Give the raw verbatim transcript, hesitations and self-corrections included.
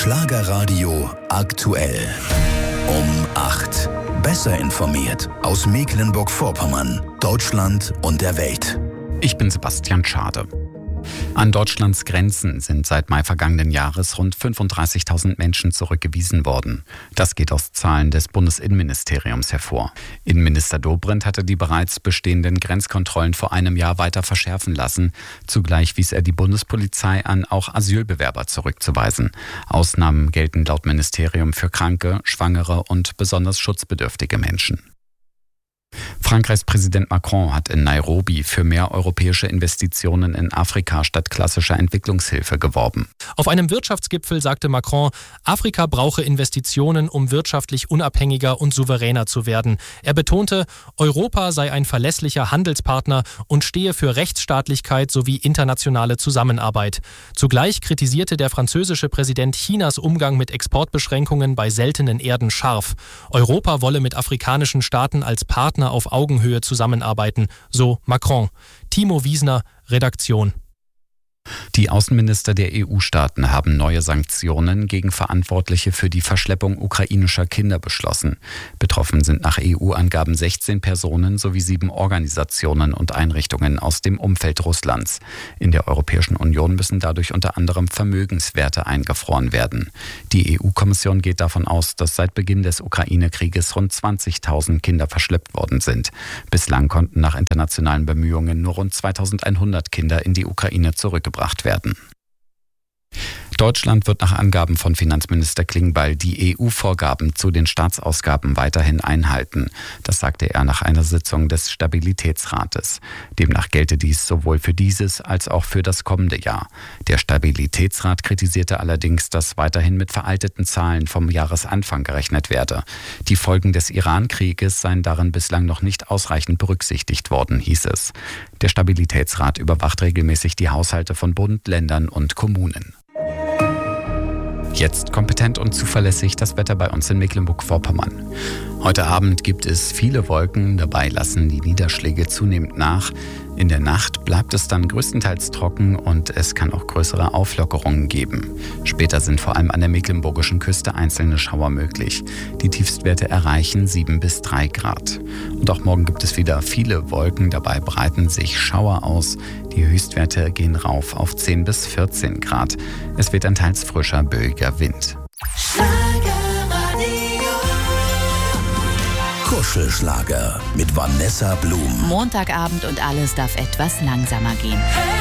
Schlagerradio aktuell. Um acht. Besser informiert aus Mecklenburg-Vorpommern, Deutschland und der Welt. Ich bin Sebastian Schade. An Deutschlands Grenzen sind seit Mai vergangenen Jahres rund fünfunddreißigtausend Menschen zurückgewiesen worden. Das geht aus Zahlen des Bundesinnenministeriums hervor. Innenminister Dobrindt hatte die bereits bestehenden Grenzkontrollen vor einem Jahr weiter verschärfen lassen. Zugleich wies er die Bundespolizei an, auch Asylbewerber zurückzuweisen. Ausnahmen gelten laut Ministerium für Kranke, Schwangere und besonders schutzbedürftige Menschen. Frankreichs Präsident Macron hat in Nairobi für mehr europäische Investitionen in Afrika statt klassischer Entwicklungshilfe geworben. Auf einem Wirtschaftsgipfel sagte Macron, Afrika brauche Investitionen, um wirtschaftlich unabhängiger und souveräner zu werden. Er betonte, Europa sei ein verlässlicher Handelspartner und stehe für Rechtsstaatlichkeit sowie internationale Zusammenarbeit. Zugleich kritisierte der französische Präsident Chinas Umgang mit Exportbeschränkungen bei seltenen Erden scharf. Europa wolle mit afrikanischen Staaten als Partner auf Augenhöhe zusammenarbeiten, so Macron. Timo Wiesner, Redaktion. Die Außenminister der E U-Staaten haben neue Sanktionen gegen Verantwortliche für die Verschleppung ukrainischer Kinder beschlossen. Betroffen sind nach E U-Angaben sechzehn Personen sowie sieben Organisationen und Einrichtungen aus dem Umfeld Russlands. In der Europäischen Union müssen dadurch unter anderem Vermögenswerte eingefroren werden. Die E U-Kommission geht davon aus, dass seit Beginn des Ukraine-Krieges rund zwanzigtausend Kinder verschleppt worden sind. Bislang konnten nach internationalen Bemühungen nur rund zweitausendeinhundert Kinder in die Ukraine zurückgebracht werden. Deutschland wird nach Angaben von Finanzminister Klingbeil die E U-Vorgaben zu den Staatsausgaben weiterhin einhalten. Das sagte er nach einer Sitzung des Stabilitätsrates. Demnach gelte dies sowohl für dieses als auch für das kommende Jahr. Der Stabilitätsrat kritisierte allerdings, dass weiterhin mit veralteten Zahlen vom Jahresanfang gerechnet werde. Die Folgen des Iran-Krieges seien darin bislang noch nicht ausreichend berücksichtigt worden, hieß es. Der Stabilitätsrat überwacht regelmäßig die Haushalte von Bund, Ländern und Kommunen. Jetzt kompetent und zuverlässig das Wetter bei uns in Mecklenburg-Vorpommern. Heute Abend gibt es viele Wolken, dabei lassen die Niederschläge zunehmend nach. In der Nacht bleibt es dann größtenteils trocken und es kann auch größere Auflockerungen geben. Später sind vor allem an der mecklenburgischen Küste einzelne Schauer möglich. Die Tiefstwerte erreichen sieben bis drei Grad. Und auch morgen gibt es wieder viele Wolken, dabei breiten sich Schauer aus. Die Höchstwerte gehen rauf auf zehn bis vierzehn Grad. Es wird ein teils frischer, böiger Wind. Kuschelschlager mit Vanessa Blum. Montagabend und alles darf etwas langsamer gehen.